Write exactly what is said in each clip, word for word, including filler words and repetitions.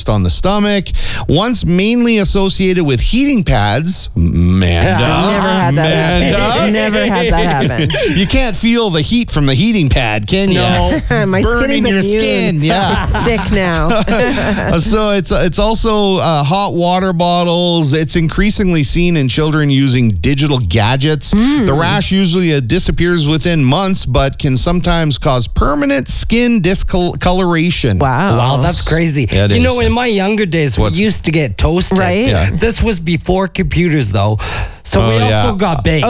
on the stomach. Once mainly associated with heating pads. Amanda. I've never had that Amanda. happen. Never had that happen. You can't feel the heat from the heating pad, can you? No. My Burning skin your is immune. skin. Yeah. It's thick now. So it's it's also uh, hot water bottles. It's increasingly seen in children using digital gadgets. Mm. The rash usually uh, disappears within months, but can sometimes cause permanent skin discoloration. Wow. Wow, that's crazy. Yeah, it you is. know, in my younger days, What's- we used to get toasted. Right? Yeah. This was before computers, though. So Oh, we yeah. also got baked.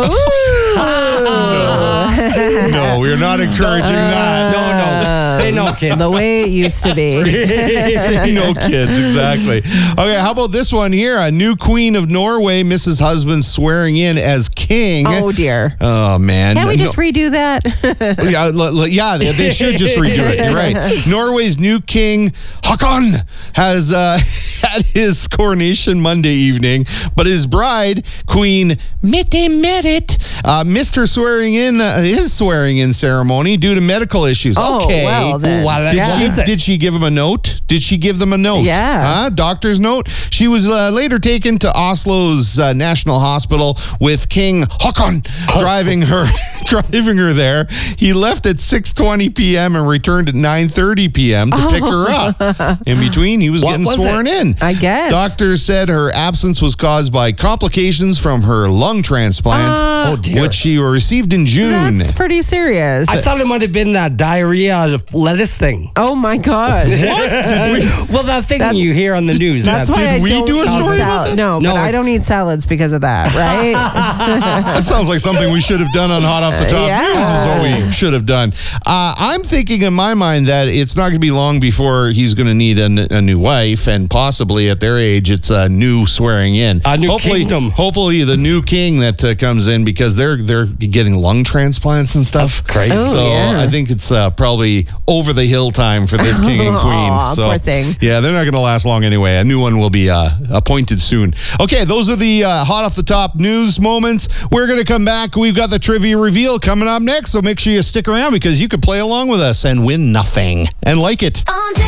No, we're not encouraging that. No, no. Say no, kids. The way it used to be. Say no, kids. Exactly. Okay, how about this one here? A new queen of Norway, Missus Husband, swearing in as king. Oh, dear. Oh, man. Can't we No- just redo that? Yeah, l- l- yeah, they, they should just redo it. You're right. Norway's new king, Håkon, has uh, had his coronation Monday evening, but his bride, Queen Mette Merit, uh, missed her swearing in, uh, his swearing in ceremony due to medical issues. Oh, okay. well, then. Well, Did what she is it? did she give him a note? Did she give them a note? Yeah. Huh? Doctor's note? She was uh, later taken to Oslo's uh, National Hospital with King Håkon driving her driving her there. He left at six twenty p.m. and returned at nine thirty p.m. to pick her up. In between, he was What getting was sworn it? in. I guess. Doctors said her absence was caused by complications from her lung transplant, Uh, Oh, dear. which she received in June. That's pretty serious. I thought it might have been that diarrhea lettuce thing. Oh, my gosh. Well, that thing That's- you hear on the news. That's that- why Did I we don't do a eat story about salad. that? No, No, but I it's- don't eat salads because of that, right? That sounds like something we should have done on Hot Off the Top Yeah. News is what we should have done. Uh, I'm thinking in my mind that it's not going to be long before he's going to need a, n- a new wife, and possibly at their age, it's a new swearing in. A new hopefully, kingdom. Hopefully the new king that uh, comes in, because they're they're getting lung transplants and stuff. That's crazy. Oh, so yeah. I think it's uh, probably over the hill time for this king and queen. Aw, so, poor thing. Yeah, they're not going to last long anyway. A new one will be uh, appointed soon. Okay, those are the uh, hot off the top news moments. We're going to come back. We've got the trivia reveal coming up next, so make sure you stick around because you could play along with us and win nothing and like it. On